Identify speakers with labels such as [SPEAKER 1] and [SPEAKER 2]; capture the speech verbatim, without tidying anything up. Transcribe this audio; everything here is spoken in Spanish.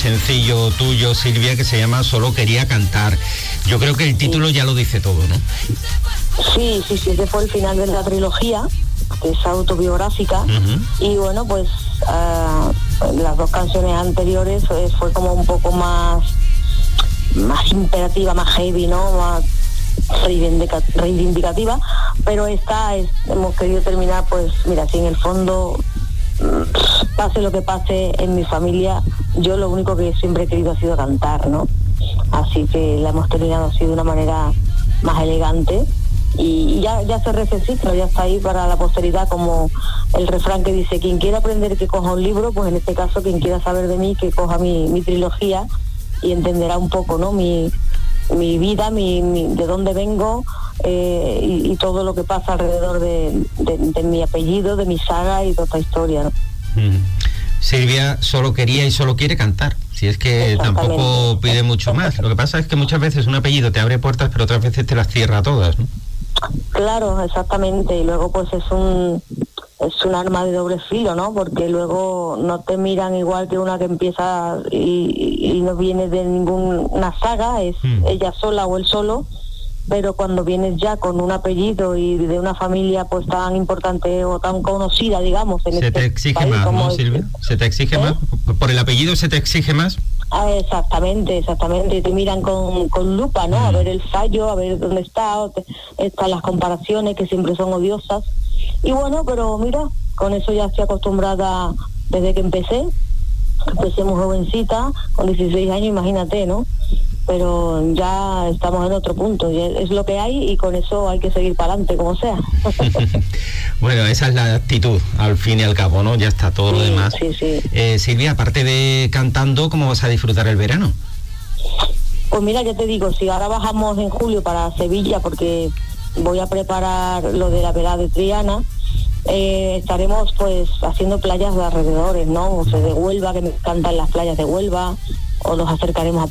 [SPEAKER 1] sencillo tuyo, Silvia, que se llama Solo quería cantar. Yo creo que el título ya lo dice todo, ¿no?
[SPEAKER 2] Sí, sí, sí, ese fue el final de la trilogía, que es autobiográfica. Uh-huh. Y bueno, pues uh, las dos canciones anteriores eh, fue como un poco más, más imperativa, más heavy, ¿no? Más reivindica, reivindicativa, pero esta es, hemos querido terminar, pues mira, si en el fondo pase lo que pase en mi familia, yo lo único que siempre he querido ha sido cantar, ¿no? Así que la hemos terminado así de una manera más elegante y ya, ya se resucita, ya está ahí para la posteridad, como el refrán que dice: quien quiera aprender que coja un libro, pues en este caso quien quiera saber de mí que coja mi, mi trilogía y entenderá un poco, ¿no? Mi mi vida, mi, mi de dónde vengo eh, y, y todo lo que pasa alrededor de, de, de mi apellido, de mi saga y de esta historia, ¿no?
[SPEAKER 1] Mm. Silvia solo quería y solo quiere cantar, si es que tampoco pide mucho más. Lo que pasa es que muchas veces un apellido te abre puertas, pero otras veces te las cierra todas, ¿no?
[SPEAKER 2] Claro, exactamente, y luego pues es un es un arma de doble filo, ¿no? Porque luego no te miran igual que una que empieza y, y no viene de ninguna saga, es mm. ella sola o él solo, pero cuando vienes ya con un apellido y de una familia pues tan importante o tan conocida, digamos, en
[SPEAKER 1] se
[SPEAKER 2] este
[SPEAKER 1] te exige
[SPEAKER 2] país,
[SPEAKER 1] más, ¿no,
[SPEAKER 2] es,
[SPEAKER 1] Silvia? ¿Se te exige ¿eh? más? ¿Por el apellido se te exige más?
[SPEAKER 2] Ah, exactamente, exactamente, te miran con, con lupa, ¿no? Mm. A ver el fallo, a ver dónde está, te, están las comparaciones que siempre son odiosas. Y bueno, pero mira, con eso ya estoy acostumbrada desde que empecé. Empecé muy jovencita, con dieciséis años, imagínate, ¿no? Pero ya estamos en otro punto, es lo que hay y con eso hay que seguir para adelante, como sea.
[SPEAKER 1] Bueno, esa es la actitud, al fin y al cabo, ¿no? Ya está todo
[SPEAKER 2] sí,
[SPEAKER 1] lo demás.
[SPEAKER 2] Sí, sí.
[SPEAKER 1] Eh, Silvia, aparte de cantando, ¿cómo vas a disfrutar el verano?
[SPEAKER 2] Pues mira, ya te digo, si ahora bajamos en julio para Sevilla, porque voy a preparar lo de la velada de Triana, eh, estaremos pues haciendo playas de alrededores, ¿no? O sea, de Huelva, que me encantan las playas de Huelva, o nos acercaremos a